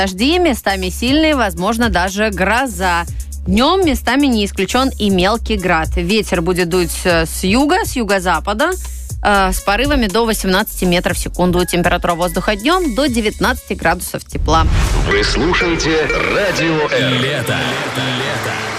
Дожди, местами сильные, возможно, даже гроза. Днем местами не исключен и мелкий град. Ветер будет дуть с юга, с юго-запада, с порывами до 18 метров в секунду. Температура воздуха днем до 19 градусов тепла. Вы слушаете Радио Р. Лето.